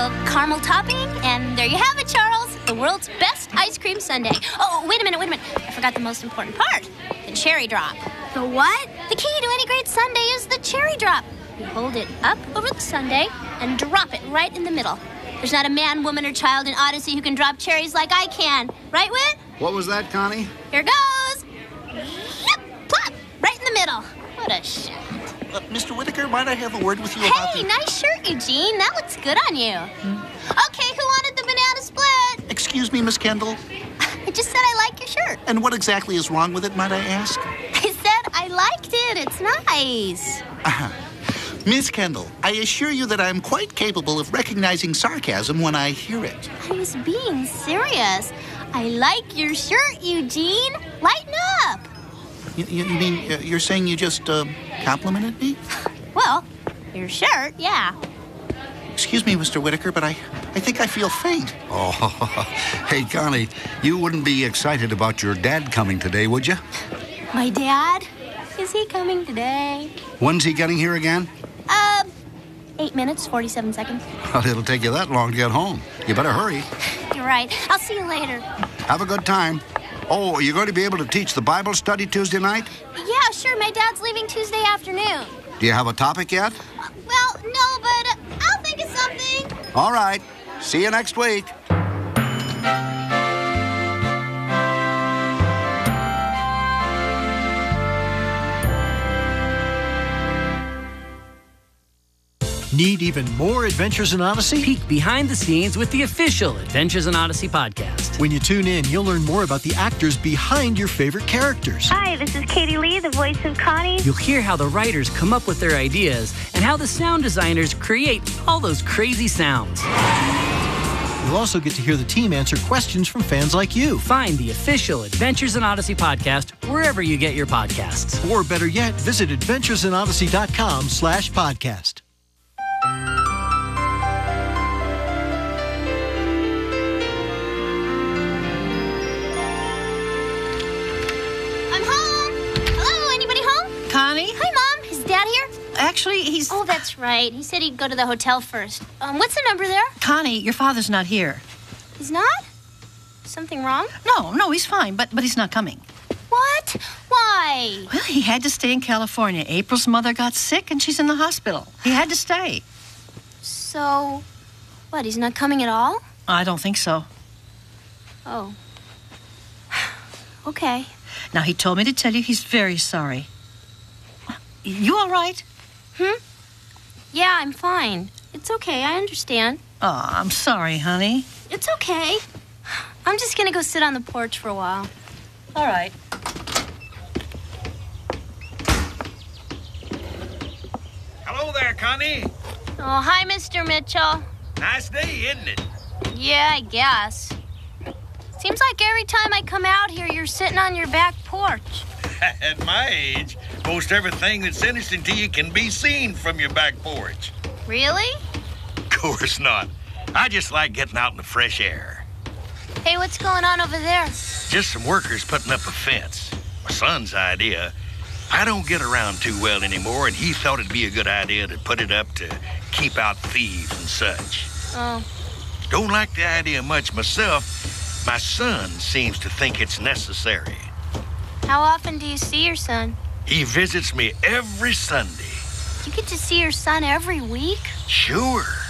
little caramel topping, and there you have it, Charles. The world's best ice cream sundae. Oh, wait a minute. I forgot the most important part. The cherry drop. The what? The key to any great sundae is the cherry drop. You hold it up over the sundae and drop it right in the middle. There's not a man, woman, or child in Odyssey who can drop cherries like I can. Right, Whit? What was that, Connie? Here goes. Yep, plop, right in the middle. What a shot. Mr. Whitaker, might I have a word with you about Hey, nice shirt, Eugene. That looks good on you. Okay, who wanted the banana split? Excuse me, Miss Kendall. I just said I like your shirt. And what exactly is wrong with it, might I ask? I said I liked it. It's nice. Miss Kendall, I assure you that I am quite capable of recognizing sarcasm when I hear it. I was being serious. I like your shirt, Eugene. Lighten up. You mean you're saying you just complimented me? Well, your shirt, yeah. Excuse me, Mr. Whitaker, but I think I feel faint. Oh, hey, Connie, you wouldn't be excited about your dad coming today, would you? My dad? Is he coming today? When's he getting here again? 8 minutes, 47 seconds. Well, it'll take you that long to get home. You better hurry. You're right. I'll see you later. Have a good time. Oh, are you going to be able to teach the Bible study Tuesday night? Yeah, sure. My dad's leaving Tuesday afternoon. Do you have a topic yet? Well, no, but I'll think of something. All right. See you next week. Need even more Adventures in Odyssey? Peek behind the scenes with the official Adventures in Odyssey podcast. When you tune in, you'll learn more about the actors behind your favorite characters. Hi, this is Katie Lee, the voice of Connie. You'll hear how the writers come up with their ideas and how the sound designers create all those crazy sounds. You'll also get to hear the team answer questions from fans like you. Find the official Adventures in Odyssey podcast wherever you get your podcasts. Or better yet, visit adventuresinodyssey.com/podcast. I'm home. Hello, anybody home? Connie? Hi, Mom. Is Dad here? Actually, he's... Oh, that's right. He said he'd go to the hotel first. What's the number there? Connie, your father's not here. He's not? Something wrong? No, he's fine, but he's not coming. What? Why? Well, he had to stay in California. April's mother got sick, and she's in the hospital. He had to stay. So, what, he's not coming at all? I don't think so. Oh. Okay. Now, he told me to tell you he's very sorry. You all right? Yeah, I'm fine. It's okay, I understand. Oh, I'm sorry, honey. It's okay. I'm just gonna go sit on the porch for a while. All right. Hello there, Connie. Oh, hi, Mr. Mitchell. Nice day, isn't it? Yeah, I guess. Seems like every time I come out here, you're sitting on your back porch. At my age, most everything that's interesting to you can be seen from your back porch. Really? Of course not. I just like getting out in the fresh air. Hey, what's going on over there? Just some workers putting up a fence. My son's idea. I don't get around too well anymore, and he thought it'd be a good idea to put it up to keep out thieves and such. Oh. Don't like the idea much myself. My son seems to think it's necessary. How often do you see your son? He visits me every Sunday. You get to see your son every week? Sure.